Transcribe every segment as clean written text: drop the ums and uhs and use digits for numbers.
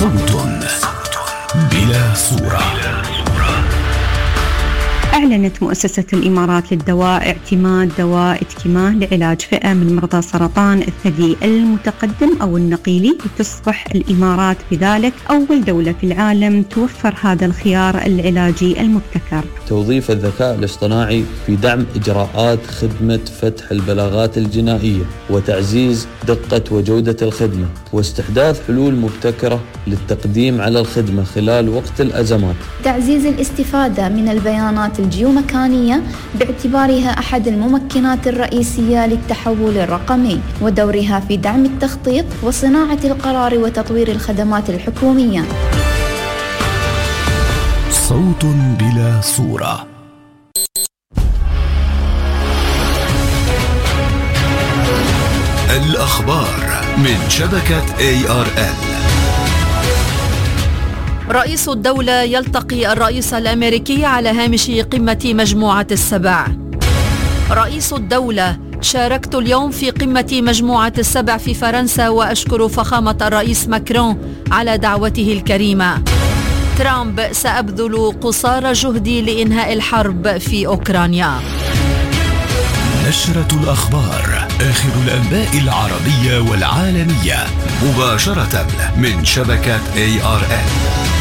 صوت بلا صورة. أعلنت مؤسسة الإمارات للدواء اعتماد دواء إتكيمان لعلاج فئة من مرضى سرطان الثدي المتقدم أو النقيلي، لتصبح الإمارات بذلك أول دولة في العالم توفر هذا الخيار العلاجي المبتكر. توظيف الذكاء الاصطناعي في دعم إجراءات خدمة فتح البلاغات الجنائية وتعزيز دقة وجودة الخدمة، واستحداث حلول مبتكرة للتقديم على الخدمة خلال وقت الأزمات. تعزيز الاستفادة من البيانات الجيومكانية باعتبارها أحد الممكنات الرئيسية للتحول الرقمي، ودورها في دعم التخطيط وصناعة القرار وتطوير الخدمات الحكومية. صوت بلا صورة. الأخبار من شبكة ARN. رئيس الدولة يلتقي الرئيس الأمريكي على هامش قمة مجموعة السبع. رئيس الدولة: شاركت اليوم في قمة مجموعة السبع في فرنسا وأشكر فخامة الرئيس ماكرون على دعوته الكريمة. ترامب: سأبذل قصارى جهدي لإنهاء الحرب في أوكرانيا. نشرة الأخبار، آخر الأنباء العربية والعالمية، مباشرة من شبكة ARN.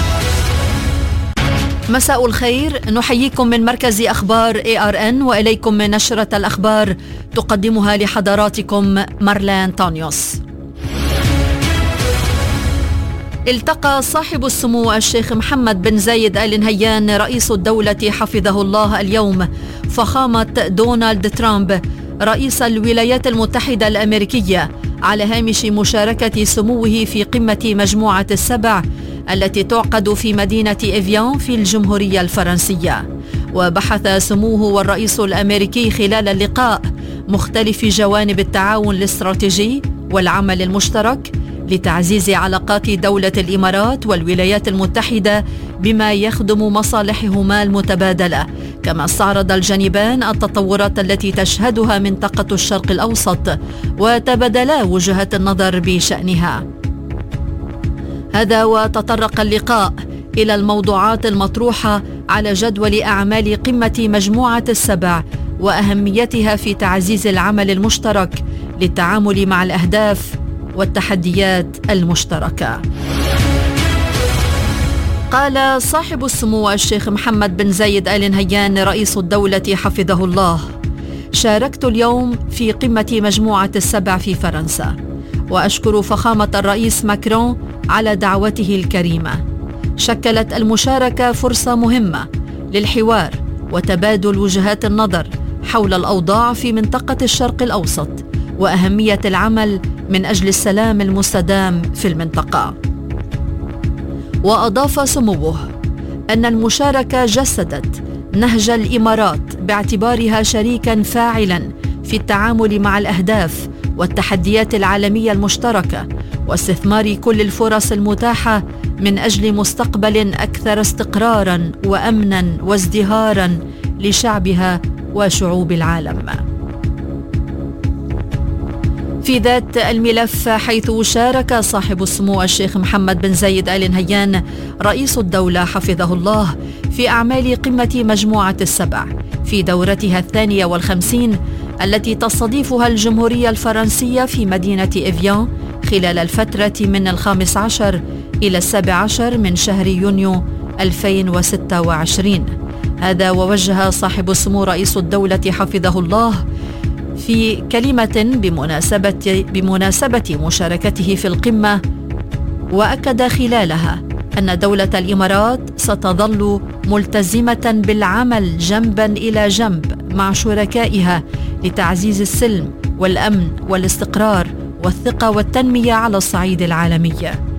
مساء الخير، نحييكم من مركز أخبار ARN وإليكم من نشرة الأخبار تقدمها لحضراتكم مارلين تانيوس. التقى صاحب السمو الشيخ محمد بن زايد آل نهيان رئيس الدولة حفظه الله اليوم فخامة دونالد ترامب رئيس الولايات المتحدة الأمريكية على هامش مشاركة سموه في قمة مجموعة السبع التي تعقد في مدينة إيفيان في الجمهورية الفرنسية. وبحث سموه والرئيس الأمريكي خلال اللقاء مختلف جوانب التعاون الاستراتيجي والعمل المشترك لتعزيز علاقات دولة الإمارات والولايات المتحدة بما يخدم مصالحهما المتبادلة. كما استعرض الجانبان التطورات التي تشهدها منطقة الشرق الأوسط وتبادلا وجهات النظر بشأنها. هذا وتطرق اللقاء إلى الموضوعات المطروحة على جدول أعمال قمة مجموعة السبع وأهميتها في تعزيز العمل المشترك للتعامل مع الأهداف والتحديات المشتركة. قال صاحب السمو الشيخ محمد بن زايد آل نهيان رئيس الدولة حفظه الله: شاركت اليوم في قمة مجموعة السبع في فرنسا وأشكر فخامة الرئيس ماكرون على دعوته الكريمة. شكلت المشاركة فرصة مهمة للحوار وتبادل وجهات النظر حول الأوضاع في منطقة الشرق الأوسط وأهمية العمل من أجل السلام المستدام في المنطقة. وأضاف سموه أن المشاركة جسدت نهج الإمارات باعتبارها شريكا فاعلا في التعامل مع الأهداف والتحديات العالمية المشتركة واستثمار كل الفرص المتاحة من أجل مستقبل أكثر استقرارا وأمنا وازدهارا لشعبها وشعوب العالم. في ذات الملف، حيث شارك صاحب السمو الشيخ محمد بن زايد آل نهيان رئيس الدولة حفظه الله في أعمال قمة مجموعة السبع في دورتها 52 التي تستضيفها الجمهورية الفرنسية في مدينة إيفيان خلال الفترة من 15 إلى 17 من شهر يونيو 2026. هذا ووجه صاحب السمو رئيس الدولة حفظه الله في كلمة بمناسبة مشاركته في القمة، وأكد خلالها أن دولة الإمارات ستظل ملتزمة بالعمل جنبا إلى جنب مع شركائها لتعزيز السلم والأمن والاستقرار والثقة والتنمية على الصعيد العالمي.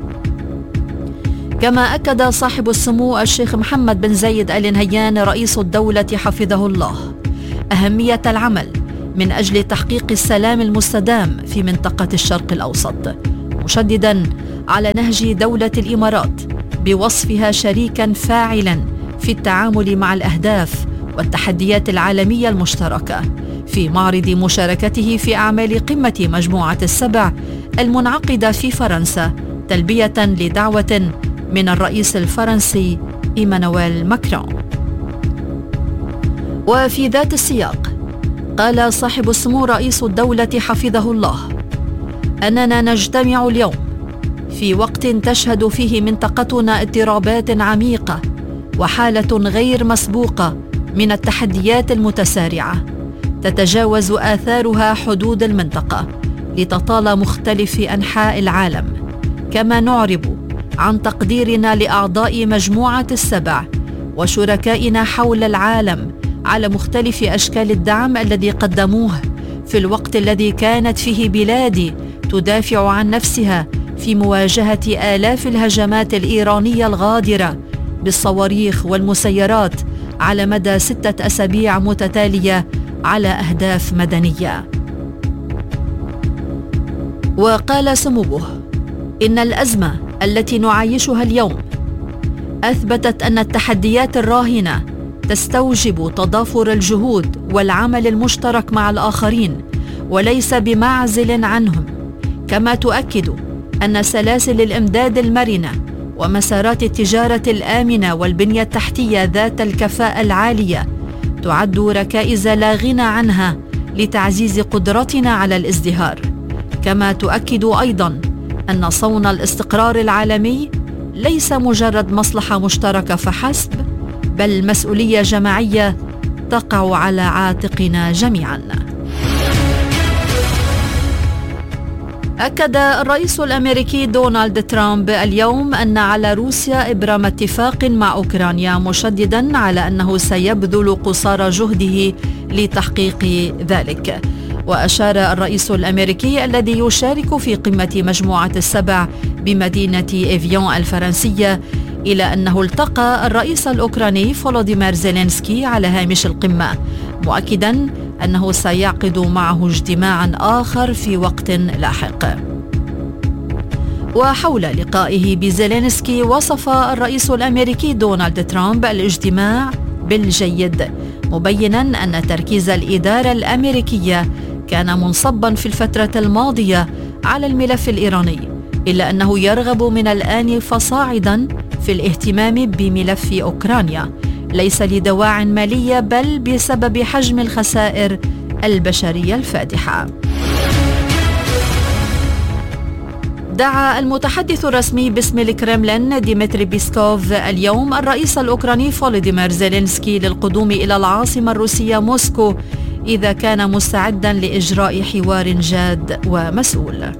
كما أكد صاحب السمو الشيخ محمد بن زايد آل نهيان رئيس الدولة حفظه الله أهمية العمل من أجل تحقيق السلام المستدام في منطقة الشرق الأوسط، مشددا على نهج دولة الإمارات بوصفها شريكا فاعلا في التعامل مع الأهداف والتحديات العالمية المشتركة في معرض مشاركته في أعمال قمة مجموعة السبع المنعقدة في فرنسا تلبية لدعوة من الرئيس الفرنسي إيمانويل ماكرون. وفي ذات السياق قال صاحب السمو رئيس الدولة حفظه الله: أننا نجتمع اليوم في وقت تشهد فيه منطقتنا اضطرابات عميقة وحالة غير مسبوقة من التحديات المتسارعة تتجاوز آثارها حدود المنطقة لتطال مختلف أنحاء العالم، كما نعرب عن تقديرنا لأعضاء مجموعة السبع وشركائنا حول العالم على مختلف أشكال الدعم الذي قدموه في الوقت الذي كانت فيه بلادي تدافع عن نفسها في مواجهة آلاف الهجمات الإيرانية الغادرة بالصواريخ والمسيرات على مدى 6 أسابيع متتالية على أهداف مدنية. وقال سموه: إن الأزمة التي نعايشها اليوم أثبتت أن التحديات الراهنة تستوجب تضافر الجهود والعمل المشترك مع الآخرين وليس بمعزل عنهم، كما تؤكد أن سلاسل الإمداد المرنة ومسارات التجارة الآمنة والبنية التحتية ذات الكفاءة العالية تعد ركائز لا غنى عنها لتعزيز قدرتنا على الازدهار، كما تؤكد أيضاً أن صون الاستقرار العالمي ليس مجرد مصلحة مشتركة فحسب، بل مسؤولية جماعية تقع على عاتقنا جميعاً. أكد الرئيس الأمريكي دونالد ترامب اليوم أن على روسيا إبرام اتفاق مع أوكرانيا، مشدداً على أنه سيبذل قصارى جهده لتحقيق ذلك. وأشار الرئيس الأمريكي الذي يشارك في قمة مجموعة السبع بمدينة إيفيون الفرنسية إلى أنه التقى الرئيس الأوكراني فولوديمير زيلينسكي على هامش القمة، مؤكداً أنه سيعقد معه اجتماعاً آخر في وقت لاحق. وحول لقائه بزيلينسكي وصف الرئيس الأمريكي دونالد ترامب الاجتماع بالجيد، مبيناً أن تركيز الإدارة الأمريكية كان منصباً في الفترة الماضية على الملف الإيراني، إلا أنه يرغب من الآن فصاعداً في الاهتمام بملف أوكرانيا، ليس لدواعٍ مالية بل بسبب حجم الخسائر البشرية الفادحة. دعا المتحدث الرسمي باسم الكرملين ديمتري بيسكوف اليوم الرئيس الأوكراني فولوديمير زيلينسكي للقدوم إلى العاصمة الروسية موسكو إذا كان مستعداً لإجراء حوار جاد ومسؤول.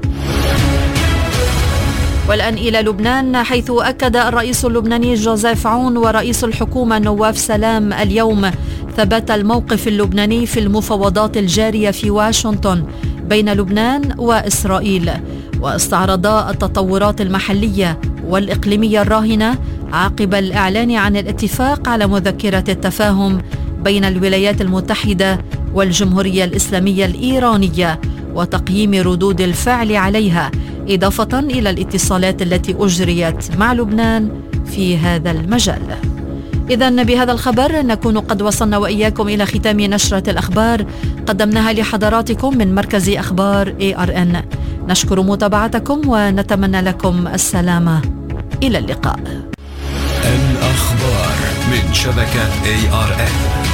والآن إلى لبنان، حيث أكد الرئيس اللبناني جوزيف عون ورئيس الحكومة نواف سلام اليوم ثبات الموقف اللبناني في المفاوضات الجارية في واشنطن بين لبنان وإسرائيل، واستعرضا التطورات المحلية والإقليمية الراهنة عقب الإعلان عن الاتفاق على مذكرة التفاهم بين الولايات المتحدة والجمهورية الإسلامية الإيرانية وتقييم ردود الفعل عليها، إضافة إلى الاتصالات التي أجريت مع لبنان في هذا المجال. إذن بهذا الخبر نكون قد وصلنا وإياكم إلى ختام نشرة الأخبار قدمناها لحضراتكم من مركز أخبار ARN. نشكر متابعتكم ونتمنى لكم السلامة. إلى اللقاء. الأخبار من شبكة ARN.